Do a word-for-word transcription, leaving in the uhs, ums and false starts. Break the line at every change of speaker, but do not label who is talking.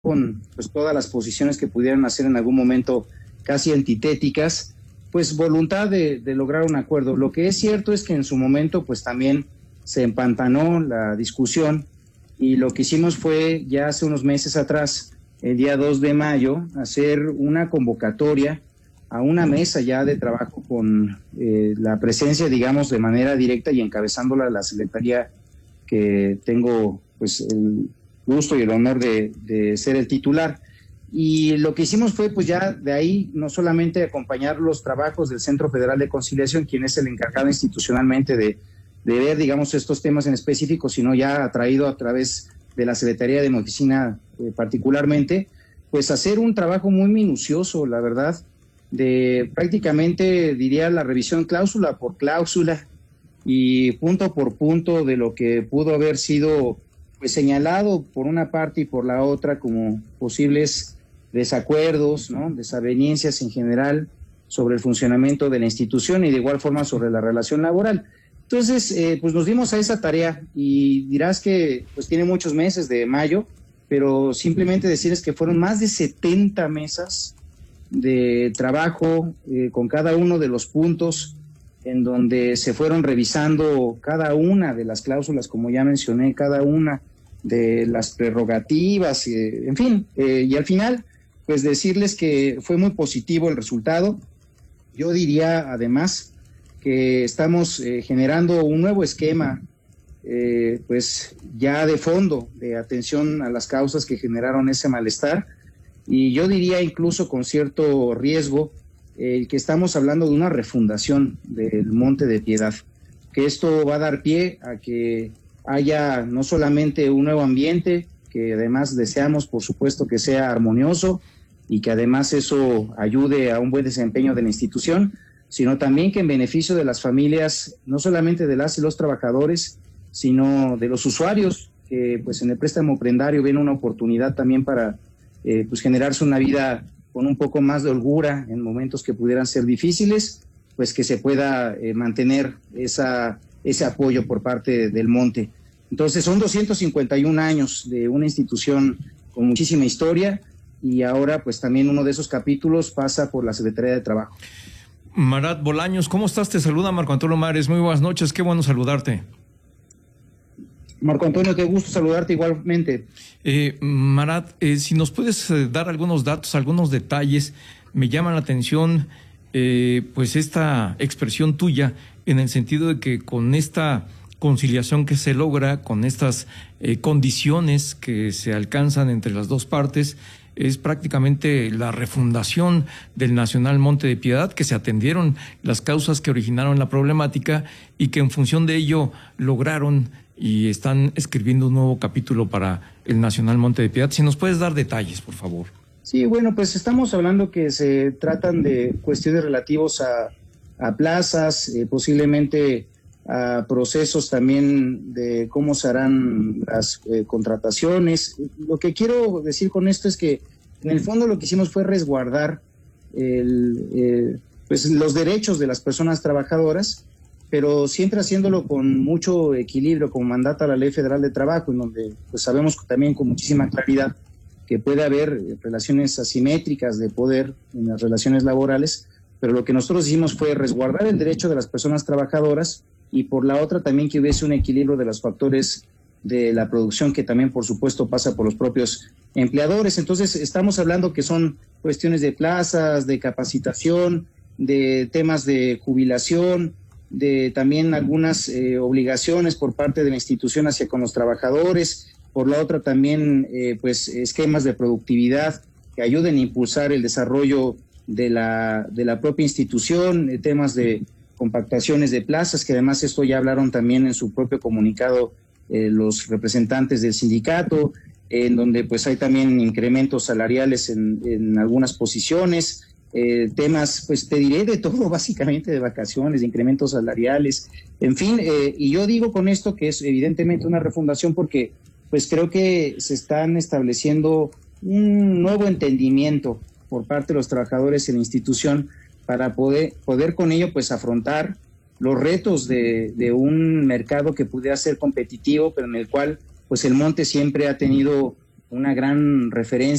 con pues todas las posiciones que pudieran hacer en algún momento casi antitéticas, pues voluntad de, de lograr un acuerdo. Lo que es cierto es que en su momento pues también se empantanó la discusión y lo que hicimos fue ya hace unos meses atrás, el día dos de mayo, hacer una convocatoria a una mesa ya de trabajo con eh, la presencia, digamos, de manera directa y encabezándola la secretaría que tengo pues el gusto y el honor de, de ser el titular. Y lo que hicimos fue pues ya de ahí no solamente acompañar los trabajos del Centro Federal de Conciliación, quien es el encargado institucionalmente de, de ver, digamos, estos temas en específico, sino ya atraído a través de la Secretaría de Medicina eh, particularmente, pues hacer un trabajo muy minucioso, la verdad, de prácticamente, diría, la revisión cláusula por cláusula y punto por punto de lo que pudo haber sido pues señalado por una parte y por la otra como posibles desacuerdos, ¿no?, desavenencias en general sobre el funcionamiento de la institución y de igual forma sobre la relación laboral. Entonces, eh, pues nos dimos a esa tarea y dirás que pues tiene muchos meses de mayo, pero simplemente decirles que fueron más de setenta mesas de trabajo eh, con cada uno de los puntos en donde se fueron revisando cada una de las cláusulas, como ya mencioné, cada una de las prerrogativas, eh, en fin, eh, y al final, pues decirles que fue muy positivo el resultado. Yo diría además que estamos eh, generando un nuevo esquema, eh, pues ya de fondo, de atención a las causas que generaron ese malestar, y yo diría incluso con cierto riesgo eh, que estamos hablando de una refundación del Monte de Piedad, que esto va a dar pie a que haya no solamente un nuevo ambiente, que además deseamos por supuesto que sea armonioso y que además eso ayude a un buen desempeño de la institución, sino también que en beneficio de las familias, no solamente de las y los trabajadores, sino de los usuarios, que pues en el préstamo prendario ven una oportunidad también para eh, pues generarse una vida con un poco más de holgura en momentos que pudieran ser difíciles, pues que se pueda eh, mantener esa, ese apoyo por parte del Monte. Entonces son doscientos cincuenta y un años de una institución con muchísima historia y ahora pues también uno de esos capítulos pasa por la Secretaría de Trabajo.
Marat Bolaños, ¿cómo estás? Te saluda Marco Antonio Mares. Muy buenas noches, qué bueno saludarte.
Marco Antonio, qué gusto saludarte igualmente.
Eh, Marat, eh, si nos puedes eh, dar algunos datos, algunos detalles, me llama la atención eh, pues esta expresión tuya en el sentido de que con esta conciliación que se logra, con estas eh, condiciones que se alcanzan entre las dos partes, es prácticamente la refundación del Nacional Monte de Piedad, que se atendieron las causas que originaron la problemática y que en función de ello lograron y están escribiendo un nuevo capítulo para el Nacional Monte de Piedad. Si nos puedes dar detalles, por favor.
Sí, bueno, pues estamos hablando que se tratan de cuestiones relativos a, a plazas, eh, posiblemente a procesos también de cómo se harán las eh, contrataciones. Lo que quiero decir con esto es que en el fondo lo que hicimos fue resguardar el, eh, pues los derechos de las personas trabajadoras, pero siempre haciéndolo con mucho equilibrio, como mandata la Ley Federal de Trabajo, en donde pues sabemos también con muchísima claridad que puede haber relaciones asimétricas de poder en las relaciones laborales, pero lo que nosotros hicimos fue resguardar el derecho de las personas trabajadoras y por la otra también que hubiese un equilibrio de los factores de la producción que también por supuesto pasa por los propios empleadores. Entonces estamos hablando que son cuestiones de plazas, de capacitación, de temas de jubilación, de también algunas eh, obligaciones por parte de la institución hacia con los trabajadores, por la otra también eh, pues esquemas de productividad que ayuden a impulsar el desarrollo de la, de la propia institución, eh, temas de compactaciones de plazas, que además esto ya hablaron también en su propio comunicado eh, los representantes del sindicato, eh, en donde pues hay también incrementos salariales en, en algunas posiciones, eh, temas, pues te diré de todo, básicamente de vacaciones, de incrementos salariales, en fin, eh, y yo digo con esto que es evidentemente una refundación porque pues creo que se están estableciendo un nuevo entendimiento por parte de los trabajadores en la institución para poder, poder con ello pues afrontar los retos de, de un mercado que pudiera ser competitivo, pero en el cual pues el Monte siempre ha tenido una gran referencia